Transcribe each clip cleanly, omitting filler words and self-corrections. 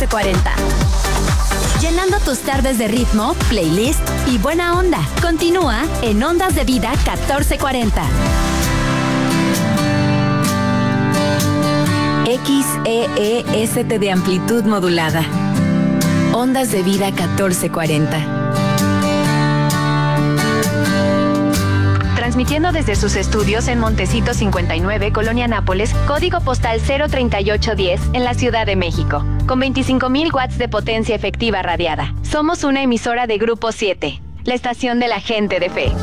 1440. Llenando tus tardes de ritmo, playlist y buena onda. Continúa en Ondas de Vida 1440. XEEST de amplitud modulada. Ondas de Vida 1440. Transmitiendo desde sus estudios en Montecito 59, Colonia Nápoles, código postal 03810, en la Ciudad de México, con 25,000 watts de potencia efectiva radiada. Somos una emisora de Grupo 7, la estación de la gente de fe.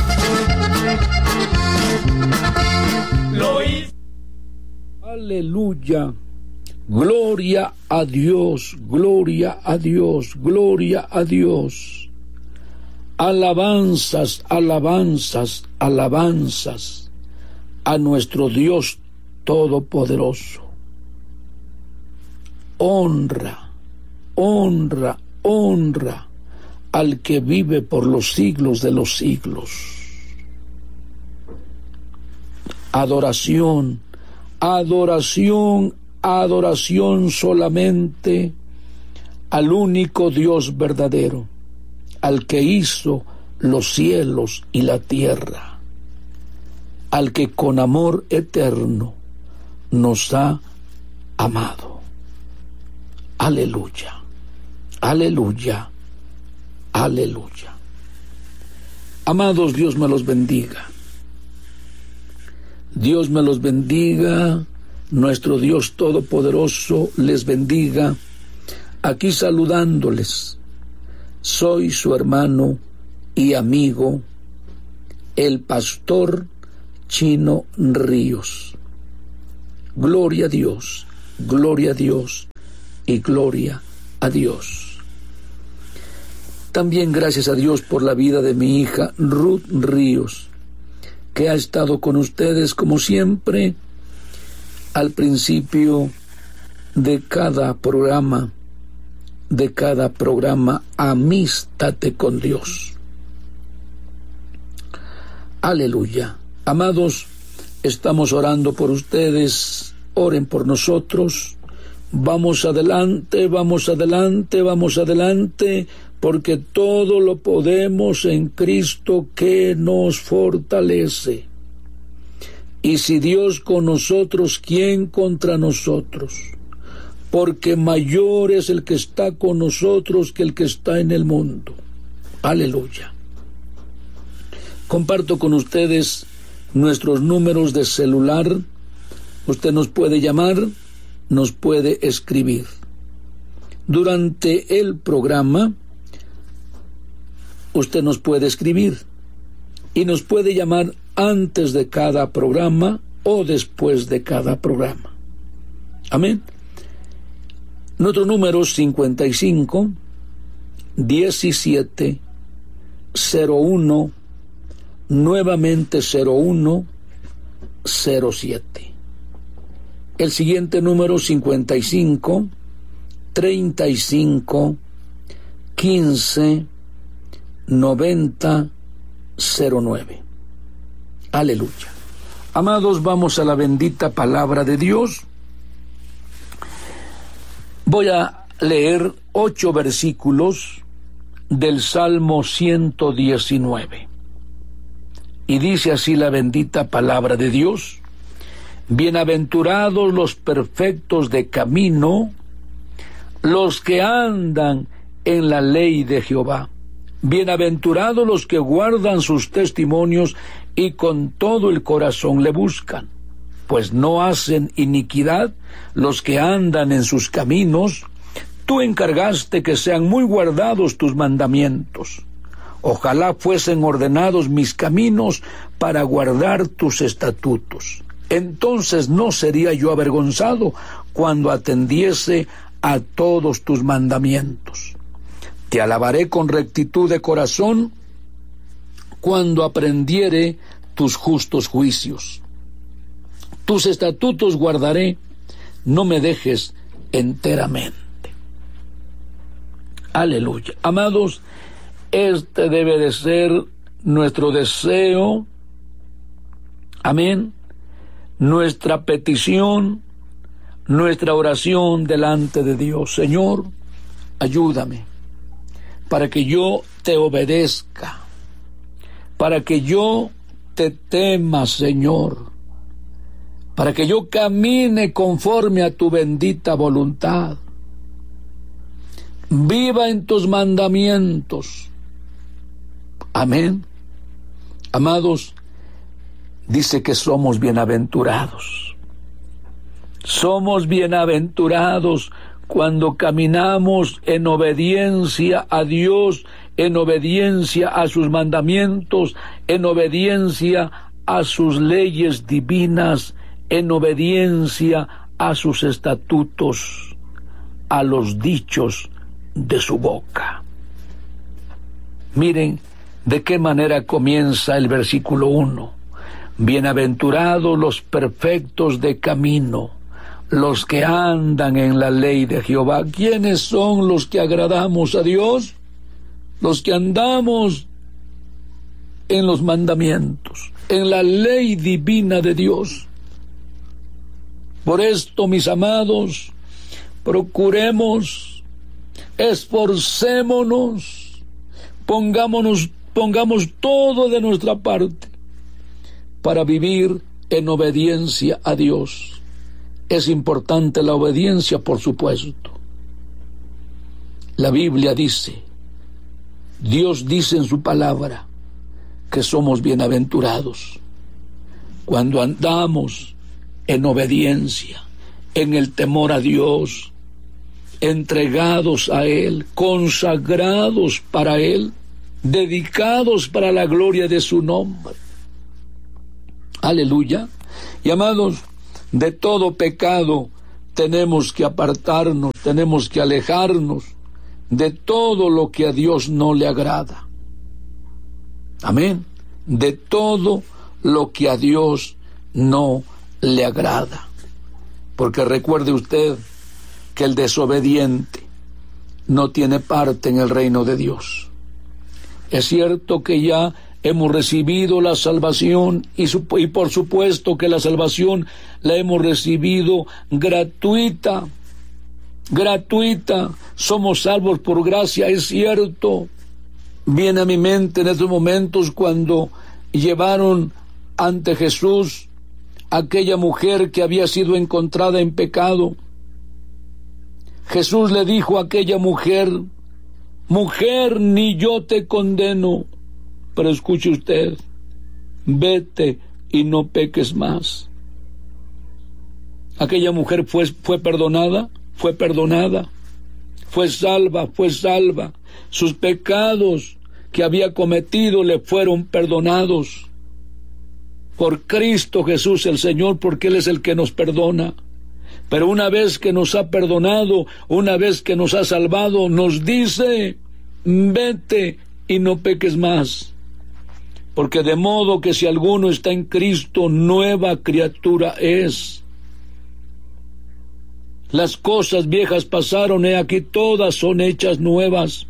Aleluya. Gloria a Dios, gloria a Dios, gloria a Dios. Alabanzas, alabanzas, alabanzas a nuestro Dios Todopoderoso. Honra, honra, honra al que vive por los siglos de los siglos. Adoración, adoración, adoración solamente al único Dios verdadero, al que hizo los cielos y la tierra, al que con amor eterno nos ha amado. Aleluya, aleluya, aleluya. Amados, Dios me los bendiga. Dios me los bendiga, nuestro Dios Todopoderoso les bendiga. Aquí saludándoles, soy su hermano y amigo, el pastor Chino Ríos. Gloria a Dios, gloria a Dios y gloria a Dios. También gracias a Dios por la vida de mi hija Ruth Ríos, que ha estado con ustedes como siempre al principio de cada programa, Amístate con Dios. Aleluya. Amados, estamos orando por ustedes, oren por nosotros. Vamos adelante, vamos adelante, vamos adelante, porque todo lo podemos en Cristo que nos fortalece. Y si Dios con nosotros, ¿quién contra nosotros? Porque mayor es el que está con nosotros que el que está en el mundo. Aleluya. Comparto con ustedes nuestros números de celular. Usted nos puede llamar, nos puede escribir. Durante el programa, usted nos puede escribir y nos puede llamar antes de cada programa o después de cada programa. Amén. Nuestro número es 55 17 01, nuevamente 01 07. El siguiente número 55 35 15 90 09. Aleluya. Amados, vamos a la bendita palabra de Dios. Voy a leer 8 versículos del Salmo 119. Y dice así la bendita palabra de Dios: bienaventurados los perfectos de camino, los que andan en la ley de Jehová. Bienaventurados los que guardan sus testimonios y con todo el corazón le buscan. Pues no hacen iniquidad los que andan en sus caminos. Tú encargaste que sean muy guardados tus mandamientos. Ojalá fuesen ordenados mis caminos para guardar tus estatutos. Entonces no sería yo avergonzado cuando atendiese a todos tus mandamientos. Te alabaré con rectitud de corazón cuando aprendiere tus justos juicios. Tus estatutos guardaré, no me dejes enteramente. Aleluya. Amados, este debe de ser nuestro deseo, amén, nuestra petición nuestra oración delante de Dios. Señor, ayúdame para que yo te obedezca, para que yo te tema, Señor, para que yo camine conforme a tu bendita voluntad, viva en tus mandamientos. Amén. Amados, dice que somos bienaventurados. Somos bienaventurados cuando caminamos en obediencia a Dios, en obediencia a sus mandamientos, en obediencia a sus leyes divinas, en obediencia a sus estatutos, a los dichos de su boca. Miren de qué manera comienza el versículo 1. Bienaventurados los perfectos de camino, los que andan en la ley de Jehová. ¿Quiénes son los que agradamos a Dios? Los que andamos en los mandamientos, en la ley divina de Dios. Por esto, mis amados, procuremos, esforcémonos, pongamos todo de nuestra parte para vivir en obediencia a Dios. Es importante la obediencia, por supuesto. La Biblia dice, Dios dice en su palabra, que somos bienaventurados cuando andamos en obediencia, en el temor a Dios, entregados a Él, consagrados para Él, dedicados para la gloria de su nombre. Aleluya. Y amados, de todo pecado tenemos que apartarnos, tenemos que alejarnos de todo lo que a Dios no le agrada. Amén. De todo lo que a Dios no le agrada. Porque recuerde usted que el desobediente no tiene parte en el reino de Dios. Es cierto que ya hemos recibido la salvación y por supuesto que la salvación la hemos recibido gratuita. Somos salvos por gracia, es cierto. Viene a mi mente en estos momentos cuando llevaron ante Jesús aquella mujer que había sido encontrada en pecado. Jesús le dijo a aquella mujer, mujer, ni yo te condeno, pero escuche usted, vete y no peques más. Aquella mujer fue perdonada, fue salva. Sus pecados que había cometido le fueron perdonados por Cristo Jesús el Señor, porque Él es el que nos perdona. Pero una vez que nos ha perdonado, una vez que nos ha salvado, nos dice, vete y no peques más. Porque de modo que si alguno está en Cristo, nueva criatura es. Las cosas viejas pasaron, he aquí todas son hechas nuevas.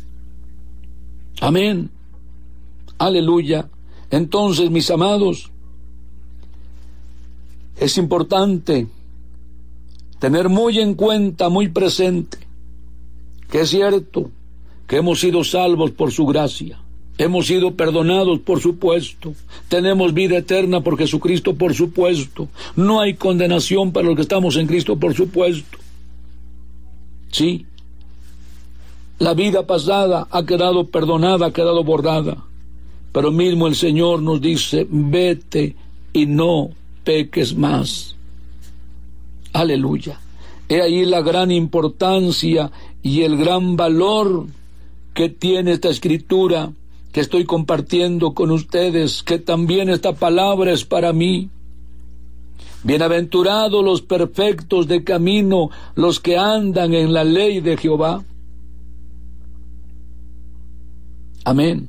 Amén. Aleluya. Entonces, mis amados, es importante tener muy en cuenta, muy presente, que es cierto que hemos sido salvos por su gracia. Hemos sido perdonados, por supuesto. Tenemos vida eterna por Jesucristo, por supuesto. No hay condenación para los que estamos en Cristo, por supuesto. Sí. La vida pasada ha quedado perdonada, ha quedado borrada. Pero mismo el Señor nos dice, vete y no peques más. Aleluya. He ahí la gran importancia y el gran valor que tiene esta escritura que estoy compartiendo con ustedes, que también esta palabra es para mí. Bienaventurados los perfectos de camino, los que andan en la ley de Jehová. Amén.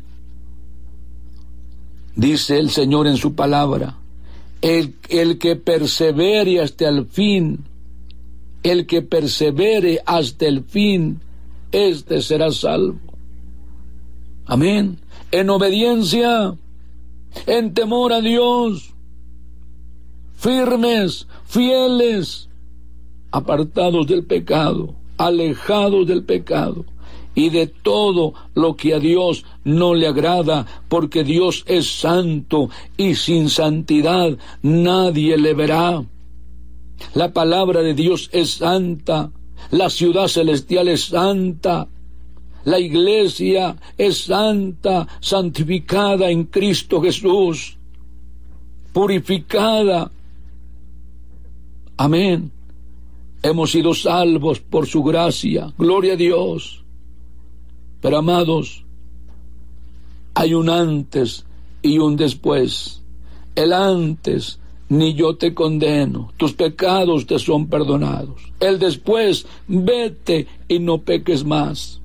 Dice el Señor en su palabra, el que persevere hasta el fin, el que persevere hasta el fin, este será salvo. Amén. En obediencia, en temor a Dios, firmes, fieles, apartados del pecado, alejados del pecado y de todo lo que a Dios no le agrada, porque Dios es santo y sin santidad nadie le verá. La palabra de Dios es santa, la ciudad celestial es santa, la iglesia es santa, santificada en Cristo Jesús, purificada. Amén. Hemos sido salvos por su gracia. Gloria a Dios. Pero amados, hay un antes y un después. El antes, ni yo te condeno, tus pecados te son perdonados. El después, vete y no peques más.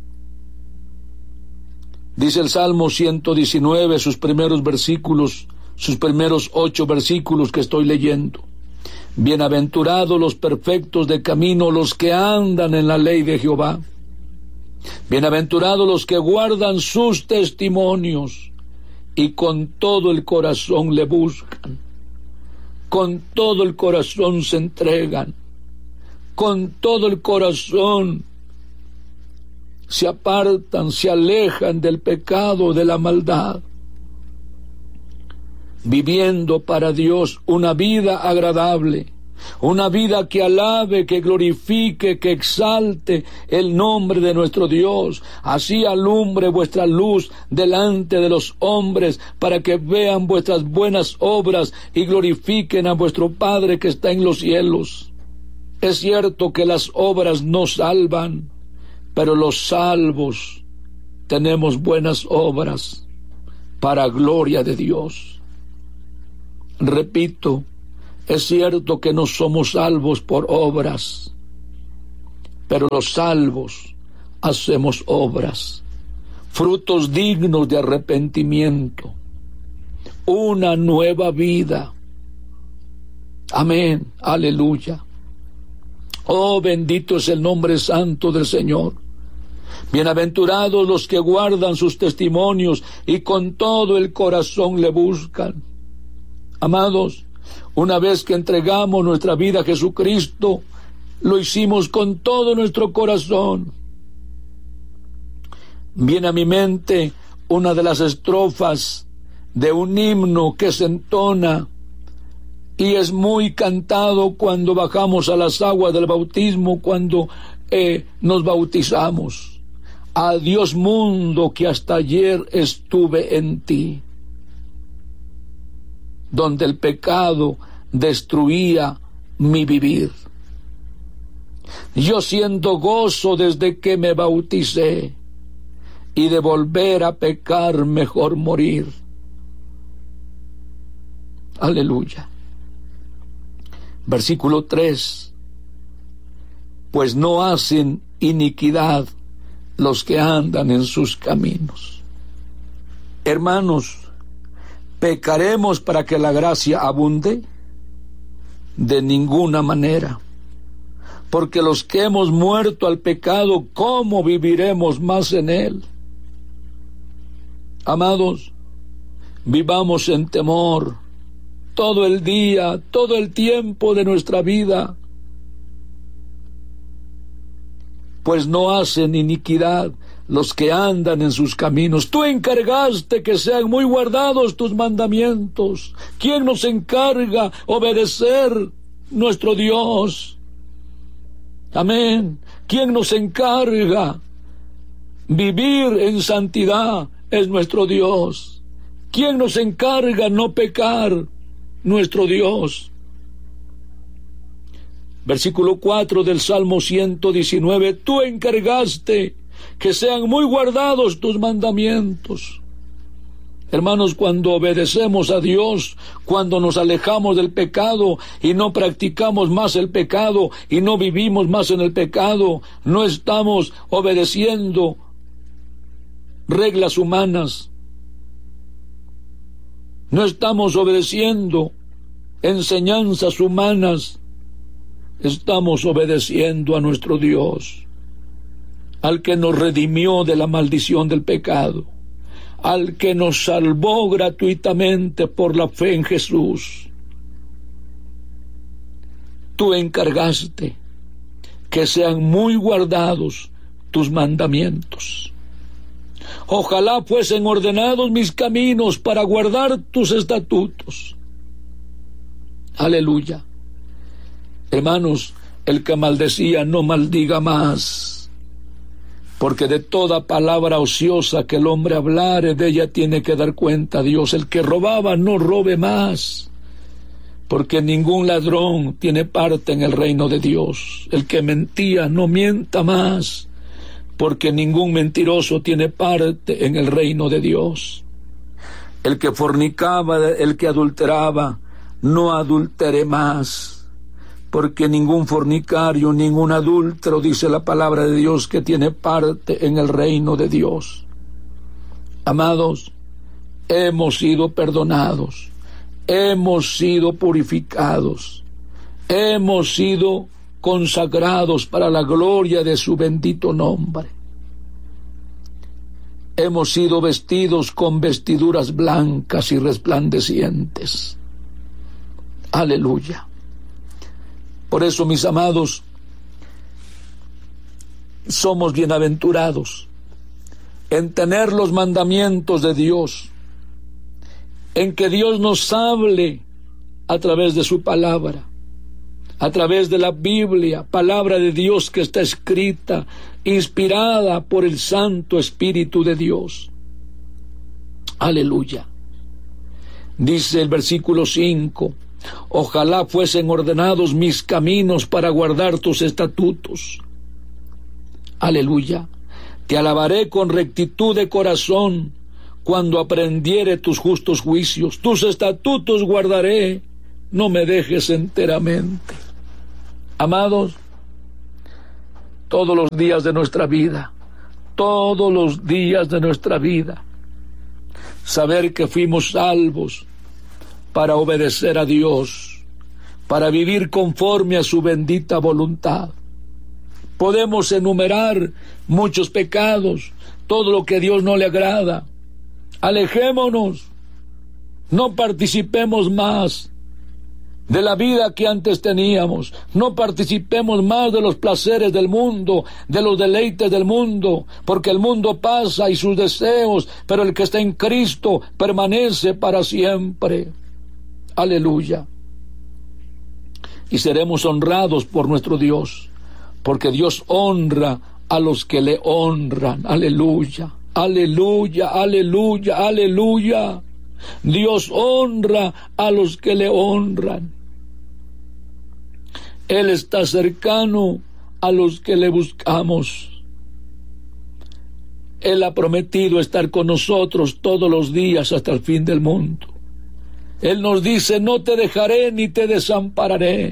Dice el Salmo 119, sus primeros versículos, sus primeros 8 versículos que estoy leyendo. Bienaventurados los perfectos de camino, los que andan en la ley de Jehová. Bienaventurados los que guardan sus testimonios y con todo el corazón le buscan. Con todo el corazón se entregan. Con todo el corazón se apartan, se alejan del pecado, de la maldad, viviendo para Dios una vida agradable, una vida que alabe, que glorifique, que exalte el nombre de nuestro Dios. Así alumbre vuestra luz delante de los hombres, para que vean vuestras buenas obras y glorifiquen a vuestro Padre que está en los cielos. Es cierto que las obras no salvan, pero los salvos tenemos buenas obras para gloria de Dios. Repito, es cierto que no somos salvos por obras, pero los salvos hacemos obras, frutos dignos de arrepentimiento, una nueva vida. Amén, aleluya. Oh, bendito es el nombre santo del Señor. Bienaventurados los que guardan sus testimonios y con todo el corazón le buscan. Amados, una vez que entregamos nuestra vida a Jesucristo, lo hicimos con todo nuestro corazón. Viene a mi mente una de las estrofas de un himno que se entona y es muy cantado cuando bajamos a las aguas del bautismo, cuando nos bautizamos. Adiós mundo que hasta ayer estuve en ti, donde el pecado destruía mi vivir. Yo siento gozo desde que me bauticé, y de volver a pecar mejor morir. Aleluya. Versículo 3. Pues no hacen iniquidad los que andan en sus caminos. Hermanos, ¿pecaremos para que la gracia abunde? De ninguna manera. Porque los que hemos muerto al pecado, ¿cómo viviremos más en él? Amados, vivamos en temor todo el día, todo el tiempo de nuestra vida, pues no hacen iniquidad los que andan en sus caminos. Tú encargaste que sean muy guardados tus mandamientos. ¿Quién nos encarga obedecer? Nuestro Dios. Amén. ¿Quién nos encarga vivir en santidad? Es nuestro Dios. ¿Quién nos encarga no pecar? Nuestro Dios. Versículo 4 del Salmo 119. Tú encargaste que sean muy guardados tus mandamientos. Hermanos, cuando obedecemos a Dios, cuando nos alejamos del pecado y no practicamos más el pecado y no vivimos más en el pecado, no estamos obedeciendo reglas humanas. No estamos obedeciendo enseñanzas humanas. Estamos obedeciendo a nuestro Dios, al que nos redimió de la maldición del pecado, al que nos salvó gratuitamente por la fe en Jesús. Tú encargaste que sean muy guardados tus mandamientos. Ojalá fuesen ordenados mis caminos para guardar tus estatutos. Aleluya. Hermanos, el que maldecía no maldiga más, porque de toda palabra ociosa que el hombre hablare, de ella tiene que dar cuenta a Dios. El que robaba no robe más, porque ningún ladrón tiene parte en el reino de Dios. El que mentía no mienta más, porque ningún mentiroso tiene parte en el reino de Dios. El que fornicaba, el que adulteraba, no adultere más, porque ningún fornicario, ningún adúltero, dice la palabra de Dios, que tiene parte en el reino de Dios. Amados, hemos sido perdonados, hemos sido purificados, hemos sido consagrados para la gloria de su bendito nombre. Hemos sido vestidos con vestiduras blancas y resplandecientes. Aleluya. Por eso, mis amados, somos bienaventurados en tener los mandamientos de Dios, en que Dios nos hable a través de su palabra, a través de la Biblia, palabra de Dios que está escrita, inspirada por el Santo Espíritu de Dios. Aleluya. Dice el versículo 5, ojalá fuesen ordenados mis caminos para guardar tus estatutos. Aleluya. Te alabaré con rectitud de corazón cuando aprendiere tus justos juicios. Tus estatutos guardaré, no me dejes enteramente. Amados, todos los días de nuestra vida, todos los días de nuestra vida, saber que fuimos salvos para obedecer a Dios, para vivir conforme a su bendita voluntad. Podemos enumerar muchos pecados, todo lo que a Dios no le agrada. Alejémonos, no participemos más de la vida que antes teníamos, no participemos más de los placeres del mundo, de los deleites del mundo, porque el mundo pasa y sus deseos, pero el que está en Cristo permanece para siempre. Aleluya. Y seremos honrados por nuestro Dios, porque Dios honra a los que le honran. Aleluya, aleluya, aleluya, aleluya. Dios honra a los que le honran. Él está cercano a los que le buscamos. Él ha prometido estar con nosotros todos los días hasta el fin del mundo. Él nos dice, no te dejaré ni te desampararé.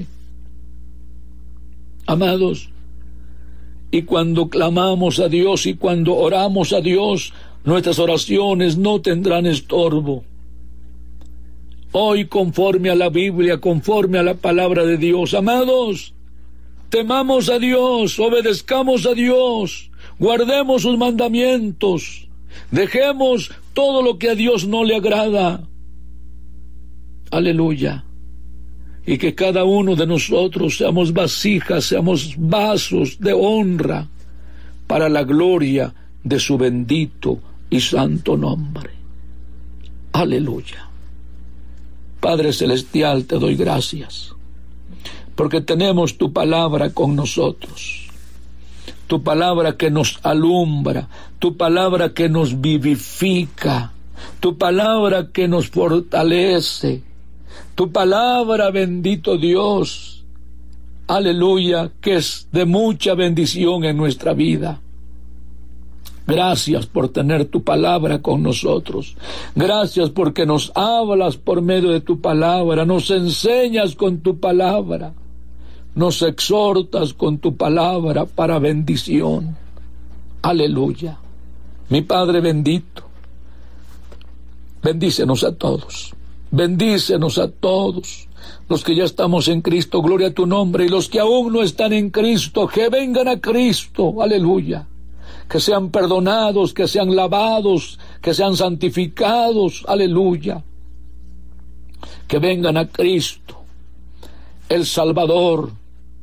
Amados, y cuando clamamos a Dios y cuando oramos a Dios, nuestras oraciones no tendrán estorbo. Hoy, conforme a la Biblia, conforme a la palabra de Dios, amados, temamos a Dios, obedezcamos a Dios, guardemos sus mandamientos, dejemos todo lo que a Dios no le agrada. Aleluya. Y que cada uno de nosotros seamos vasijas, seamos vasos de honra para la gloria de su bendito y santo nombre. Aleluya. Padre Celestial, te doy gracias, porque tenemos tu palabra con nosotros, tu palabra que nos alumbra, tu palabra que nos vivifica, tu palabra que nos fortalece, tu palabra, bendito Dios, aleluya, que es de mucha bendición en nuestra vida. Gracias por tener tu palabra con nosotros. Gracias porque nos hablas por medio de tu palabra, nos enseñas con tu palabra, nos exhortas con tu palabra para bendición. Aleluya. Mi Padre bendito, bendícenos a todos. Bendícenos a todos los que ya estamos en Cristo, gloria a tu nombre, y los que aún no están en Cristo, que vengan a Cristo, aleluya, que sean perdonados, que sean lavados, que sean santificados, aleluya, que vengan a Cristo, el Salvador,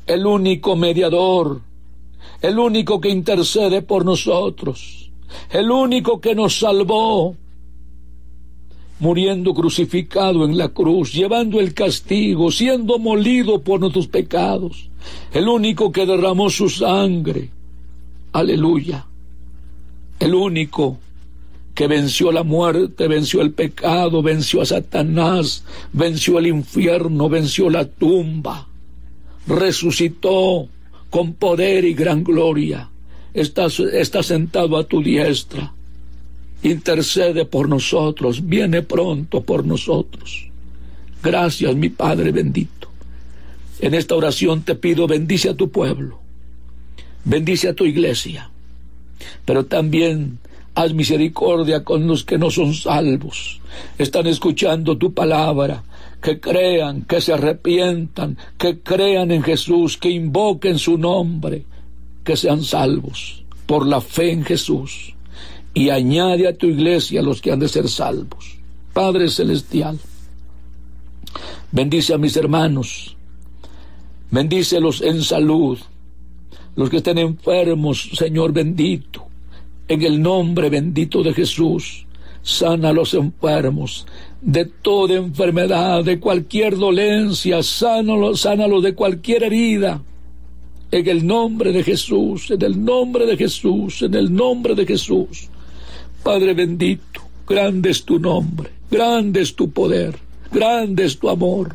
el único mediador, el único que intercede por nosotros, el único que nos salvó, muriendo crucificado en la cruz, llevando el castigo, siendo molido por nuestros pecados, el único que derramó su sangre, aleluya, el único que venció la muerte, venció el pecado, venció a Satanás, venció el infierno, venció la tumba, resucitó con poder y gran gloria, está sentado a tu diestra, intercede por nosotros, viene pronto por nosotros. Gracias, mi Padre bendito. En esta oración te pido, bendice a tu pueblo, bendice a tu iglesia, pero también haz misericordia con los que no son salvos, están escuchando tu palabra, que crean, que se arrepientan, que crean en Jesús, que invoquen su nombre, que sean salvos por la fe en Jesús, y añade a tu iglesia a los que han de ser salvos. Padre celestial, bendice a mis hermanos, bendícelos en salud, los que estén enfermos, Señor bendito, en el nombre bendito de Jesús, sana a los enfermos de toda enfermedad, de cualquier dolencia, sánalos de cualquier herida, en el nombre de Jesús, en el nombre de Jesús, en el nombre de Jesús. Padre bendito, grande es tu nombre, grande es tu poder, grande es tu amor.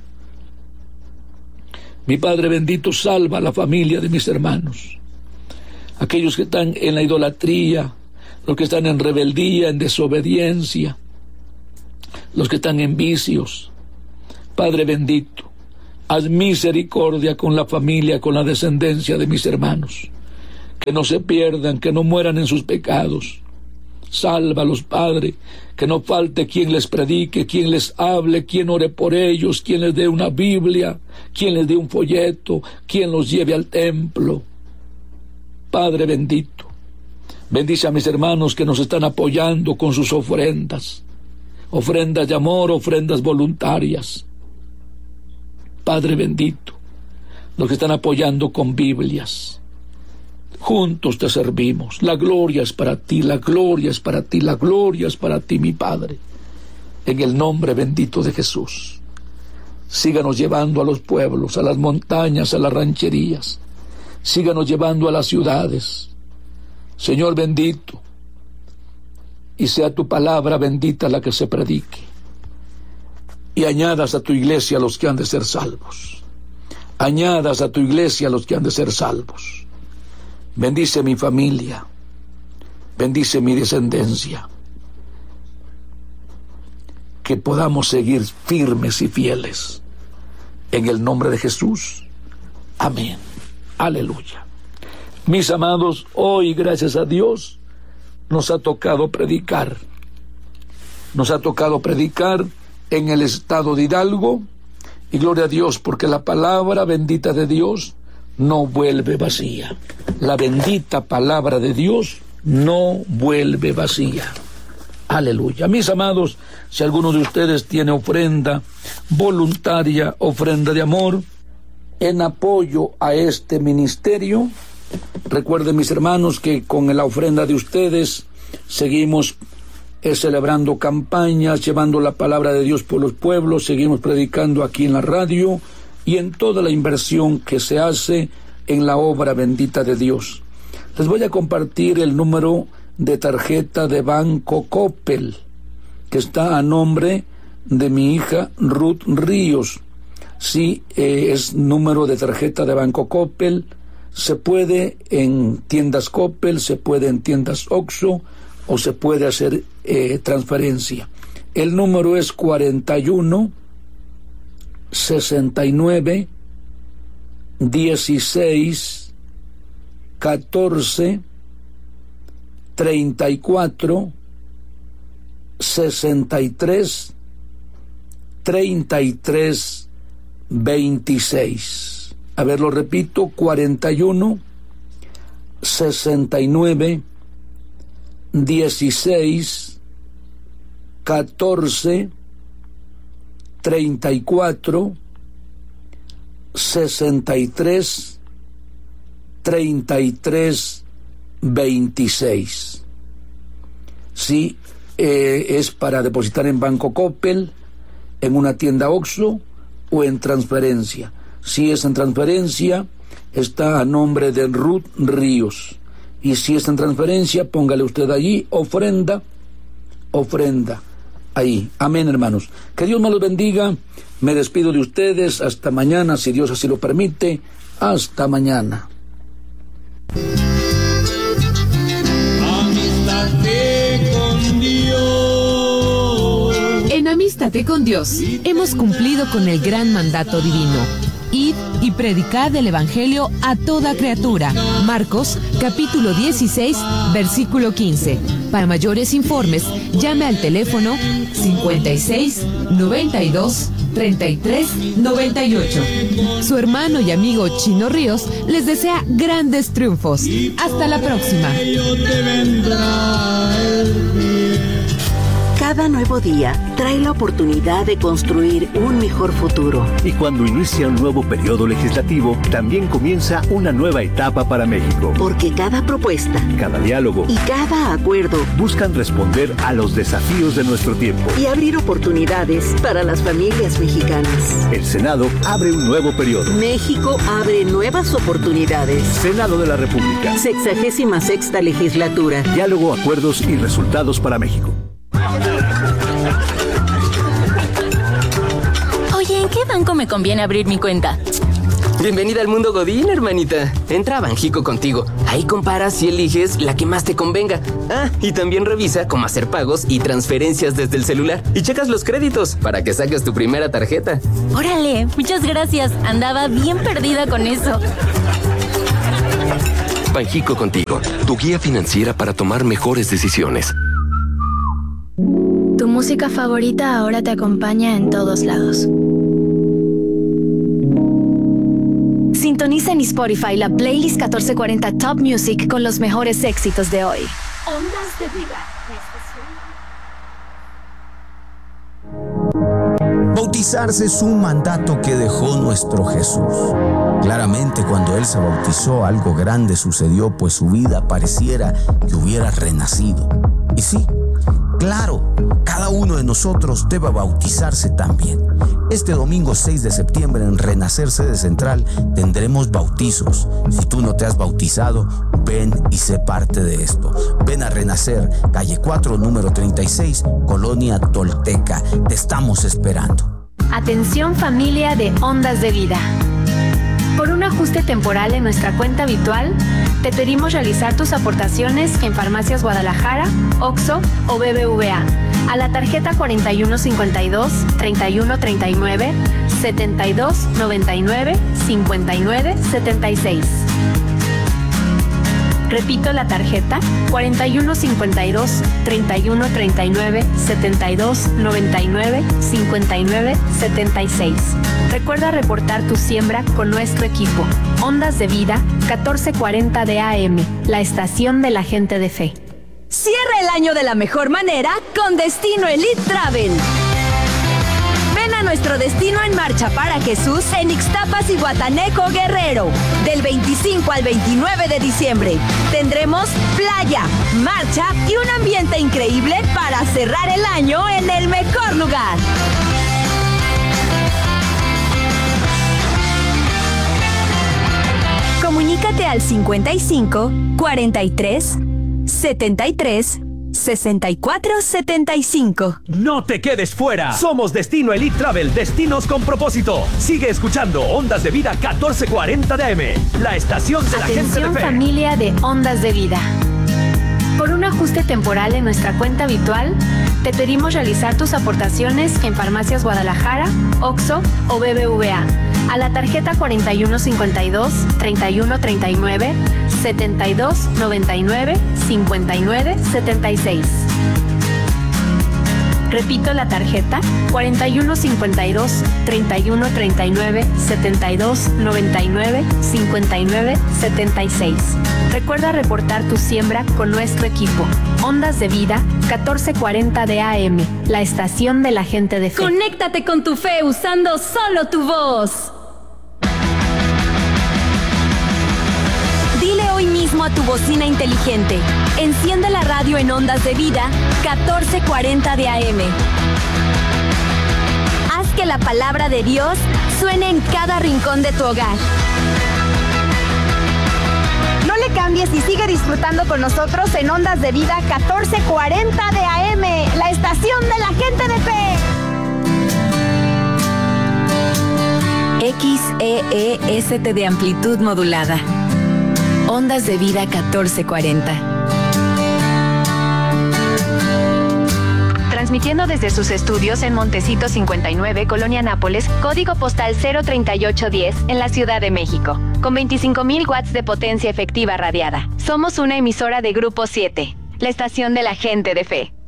Mi Padre bendito, salva a la familia de mis hermanos, aquellos que están en la idolatría, los que están en rebeldía, en desobediencia, los que están en vicios. Padre bendito, haz misericordia con la familia, con la descendencia de mis hermanos, que no se pierdan, que no mueran en sus pecados. Sálvalos, Padre, que no falte quien les predique, quien les hable, quien ore por ellos, quien les dé una Biblia, quien les dé un folleto, quien los lleve al templo. Padre bendito, bendice a mis hermanos que nos están apoyando con sus ofrendas de amor, ofrendas voluntarias. Padre bendito, los que están apoyando con Biblias. Juntos te servimos. La gloria es para ti, la gloria es para ti, la gloria es para ti, mi Padre. En el nombre bendito de Jesús. Síganos llevando a los pueblos, a las montañas, a las rancherías. Síganos llevando a las ciudades. Señor bendito, y sea tu palabra bendita la que se predique. Y añadas a tu iglesia a los que han de ser salvos. Añadas a tu iglesia a los que han de ser salvos. Bendice mi familia, bendice mi descendencia, que podamos seguir firmes y fieles. En el nombre de Jesús. Amén. Aleluya. Mis amados, hoy, gracias a Dios, nos ha tocado predicar. Nos ha tocado predicar en el estado de Hidalgo, y gloria a Dios, porque la palabra bendita de Dios no vuelve vacía. La bendita palabra de Dios no vuelve vacía. Aleluya. Mis amados, si alguno de ustedes tiene ofrenda voluntaria, ofrenda de amor, en apoyo a este ministerio, recuerden, mis hermanos, que con la ofrenda de ustedes seguimos celebrando campañas, llevando la palabra de Dios por los pueblos, seguimos predicando aquí en la radio y en toda la inversión que se hace en la obra bendita de Dios. Les voy a compartir el número de tarjeta de Banco Coppel, que está a nombre de mi hija Ruth Ríos. Sí, es número de tarjeta de Banco Coppel. Se puede en tiendas Coppel, se puede en tiendas Oxxo, o se puede hacer transferencia. El número es 41 69 16 14 34 63 33 26. A ver, lo repito: 41 69 16 14 34 63 3326. Sí, es para depositar en Banco Coppel, en una tienda Oxxo o en transferencia. Si es en transferencia, está a nombre de Ruth Ríos. Y si es en transferencia, póngale usted allí ofrenda. Ahí. Amén, hermanos. Que Dios me los bendiga. Me despido de ustedes. Hasta mañana, si Dios así lo permite. Hasta mañana. Amístate con Dios. En Amístate con Dios hemos cumplido con el gran mandato divino. Id y predicad el Evangelio a toda criatura. Marcos, capítulo 16, versículo 15. Para mayores informes, llame al teléfono 56 92 33 98. Su hermano y amigo Chino Ríos les desea grandes triunfos. Hasta la próxima. Cada nuevo día trae la oportunidad de construir un mejor futuro. Y cuando inicia un nuevo periodo legislativo, también comienza una nueva etapa para México. Porque cada propuesta, cada diálogo y cada acuerdo buscan responder a los desafíos de nuestro tiempo y abrir oportunidades para las familias mexicanas. El Senado abre un nuevo periodo. México abre nuevas oportunidades. Senado de la República. 66ª legislatura. Diálogo, acuerdos y resultados para México. Oye, ¿en qué banco me conviene abrir mi cuenta? Bienvenida al mundo Godín, hermanita. Entra a Banjico contigo. Ahí comparas y eliges la que más te convenga. Ah, y también revisa cómo hacer pagos y transferencias desde el celular. Y checas los créditos para que saques tu primera tarjeta. Órale, muchas gracias. Andaba bien perdida con eso. Banjico contigo, tu guía financiera para tomar mejores decisiones. Tu música favorita ahora te acompaña en todos lados. Sintoniza en Spotify la playlist 1440 Top Music con los mejores éxitos de hoy. Ondas de Vida. Bautizarse es un mandato que dejó nuestro Jesús. Claramente, cuando Él se bautizó, algo grande sucedió, pues su vida pareciera que hubiera renacido. Y sí, claro, cada uno de nosotros debe bautizarse también. Este domingo 6 de septiembre en Renacer Sede Central tendremos bautizos. Si tú no te has bautizado, ven y sé parte de esto. Ven a Renacer, calle 4, número 36, Colonia Tolteca. Te estamos esperando. Atención familia de Ondas de Vida. Por un ajuste temporal en nuestra cuenta habitual, te pedimos realizar tus aportaciones en Farmacias Guadalajara, Oxxo o BBVA a la tarjeta 4152 3139 7299 5976. Repito la tarjeta 4152 3139 7299 5976. Recuerda reportar tu siembra con nuestro equipo. Ondas de Vida 1440 de AM, la estación de la gente de fe. Cierra el año de la mejor manera con Destino Elite Travel. Ven a nuestro Destino en Marcha para Jesús en Ixtapas y Guatanejo, Guerrero. Del 25 al 29 de diciembre tendremos playa, marcha y un ambiente increíble para cerrar el año en el mejor lugar. Comunícate al 55 43 73 64 75. No te quedes fuera. Somos Destino Elite Travel, destinos con propósito. Sigue escuchando Ondas de Vida 1440 de AM, la estación de la gente de fe. Atención familia de Ondas de Vida. Por un ajuste temporal en nuestra cuenta habitual, te pedimos realizar tus aportaciones en Farmacias Guadalajara, Oxxo o BBVA a la tarjeta 4152 3139 7299 5976. Repito la tarjeta 4152 3139 7299 5976. Recuerda reportar tu siembra con nuestro equipo. Ondas de Vida 1440 de AM, la estación de la gente de fe. Conéctate con tu fe usando solo tu voz. hoy mismo a tu bocina inteligente. Enciende la radio en Ondas de Vida 1440 de AM. Haz que la palabra de Dios suene en cada rincón de tu hogar. No le cambies y sigue disfrutando con nosotros en Ondas de Vida 1440 de AM, la estación de la gente de fe. XEEST de amplitud modulada. Ondas de Vida 1440. Transmitiendo desde sus estudios en Montecito 59, Colonia Nápoles, código postal 03810, en la Ciudad de México, con 25,000 watts de potencia efectiva radiada. Somos una emisora de Grupo 7, la estación de la gente de fe.